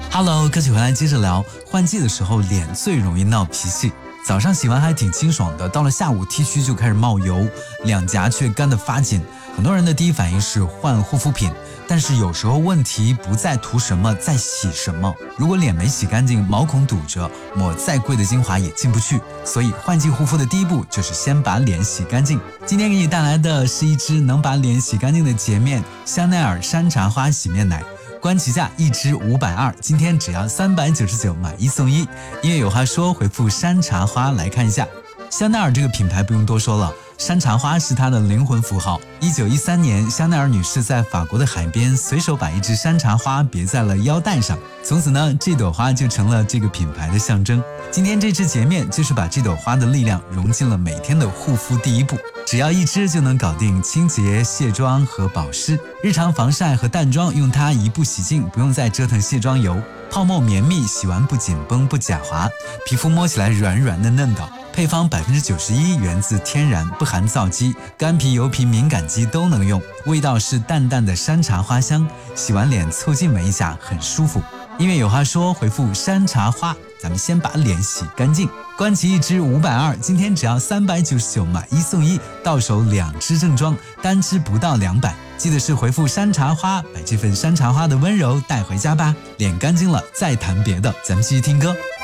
Hello， 歌曲回来接着聊。换季的时候脸最容易闹脾气，早上洗完还挺清爽的，到了下午 T 区就开始冒油，两颊却干得发紧。很多人的第一反应是换护肤品，但是有时候问题不在涂什么，在洗什么。如果脸没洗干净，毛孔堵着，抹再贵的精华也进不去。所以换季护肤的第一步就是先把脸洗干净。今天给你带来的是一支能把脸洗干净的洁面——香奈儿山茶花洗面奶。官旗价一支520，今天只要399买1送1。音乐有话说，回复山茶花来看一下。香奈儿这个品牌不用多说了，山茶花是它的灵魂符号。1913年，香奈儿女士在法国的海边随手把一支山茶花别在了腰带上，从此呢，这朵花就成了这个品牌的象征。今天这支洁面就是把这朵花的力量融进了每天的护肤第一步，只要一支就能搞定清洁、卸妆和保湿。日常防晒和淡妆用它一步洗净，不用再折腾卸妆油，泡沫绵密，洗完不紧绷不假滑，皮肤摸起来软软的嫩的。配方91%源自天然，不含皂基，干皮、油皮、敏感肌都能用。味道是淡淡的山茶花香，洗完脸凑近闻一下，很舒服。音乐有话说，回复山茶花，咱们先把脸洗干净。官旗一支520，今天只要399买1送1，到手2支正装，单支不到200。记得是回复山茶花，把这份山茶花的温柔带回家吧。脸干净了再谈别的，咱们继续听歌。